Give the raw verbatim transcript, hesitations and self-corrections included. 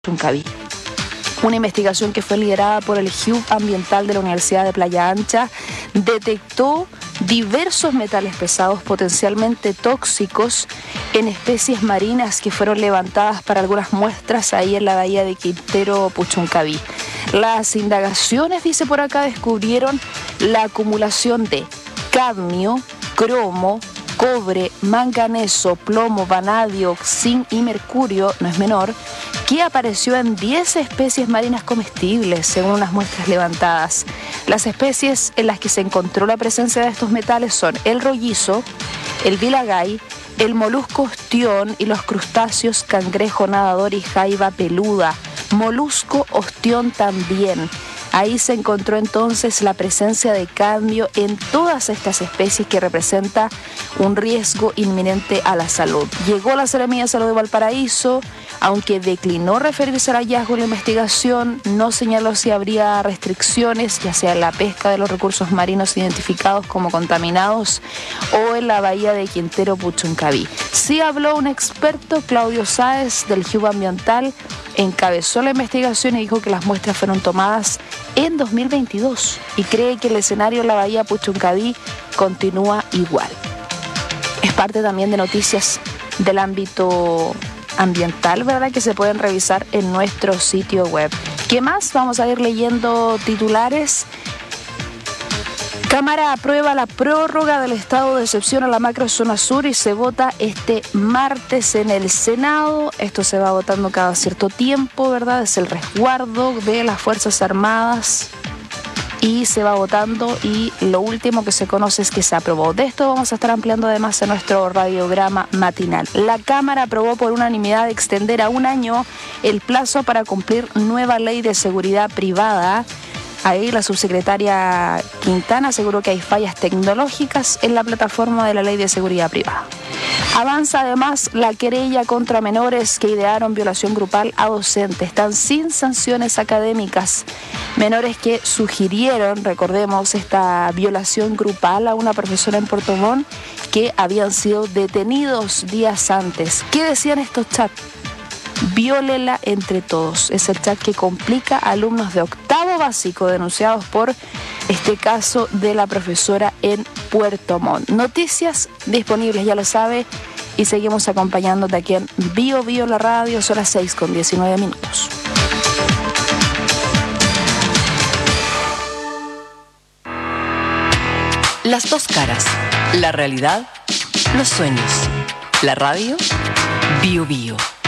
Puchuncaví. Una investigación que fue liderada por el Hub Ambiental de la Universidad de Playa Ancha detectó diversos metales pesados potencialmente tóxicos en especies marinas que fueron levantadas para algunas muestras ahí en la bahía de Quintero, Puchuncaví. Las indagaciones, dice por acá, descubrieron la acumulación de cadmio, cromo, cobre, manganeso, plomo, vanadio, zinc y mercurio, no es menor, que apareció en diez especies marinas comestibles, según unas muestras levantadas. Las especies en las que se encontró la presencia de estos metales son el rollizo, el vilagay, el molusco ostión y los crustáceos cangrejo nadador y jaiba peluda, molusco ostión también. Ahí se encontró entonces la presencia de cadmio en todas estas especies que representa un riesgo inminente a la salud. Llegó la Seremía de Salud de Valparaíso, aunque declinó referirse al hallazgo en la investigación, no señaló si habría restricciones, ya sea en la pesca de los recursos marinos identificados como contaminados o en la bahía de Quintero, Puchuncaví. Sí habló un experto, Claudio Sáez, del Hub Ambiental, encabezó la investigación y dijo que las muestras fueron tomadas en dos mil veintidós y cree que el escenario en la bahía Puchuncaví continúa igual. Es parte también de noticias del ámbito ambiental, ¿verdad?, que se pueden revisar en nuestro sitio web. ¿Qué más? Vamos a ir leyendo titulares. Cámara aprueba la prórroga del estado de excepción a la macrozona sur y se vota este martes en el Senado. Esto se va votando cada cierto tiempo, ¿verdad? Es el resguardo de las Fuerzas Armadas y se va votando, y lo último que se conoce es que se aprobó. De esto vamos a estar ampliando además en nuestro radiograma matinal. La Cámara aprobó por unanimidad extender a un año el plazo para cumplir nueva ley de seguridad privada. Ahí la subsecretaria Quintana aseguró que hay fallas tecnológicas en la plataforma de la Ley de Seguridad Privada. Avanza además la querella contra menores que idearon violación grupal a docentes. Están sin sanciones académicas. Menores que sugirieron, recordemos, esta violación grupal a una profesora en Puerto Montt, que habían sido detenidos días antes. ¿Qué decían estos chats? Viólela entre todos. Es el chat que complica a alumnos de octavo básico denunciados por este caso de la profesora en Puerto Montt. Noticias disponibles, ya lo sabe, y seguimos acompañándote aquí en Bio Bio la radio. Son las seis con diecinueve minutos. Las dos caras, la realidad, los sueños. La radio Bio Bio.